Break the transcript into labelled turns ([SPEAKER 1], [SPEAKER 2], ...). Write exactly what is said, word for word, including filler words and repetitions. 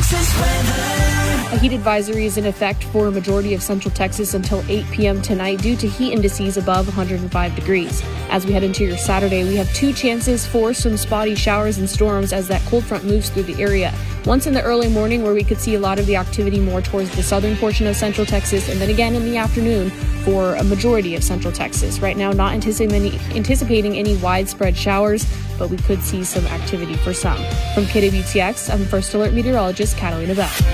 [SPEAKER 1] Texas weather.
[SPEAKER 2] A heat advisory is in effect for a majority of central Texas until eight p.m. tonight due to heat indices above one hundred five degrees. As we head into your Saturday, we have two chances for some spotty showers and storms as that cold front moves through the area. Once in the early morning, where we could see a lot of the activity more towards the southern portion of central Texas, and then again in the afternoon for a majority of central Texas. Right now, not anticipating, anticipating any widespread showers, but we could see some activity for some. From K W T X, I'm First Alert Meteorologist Catalina Bell.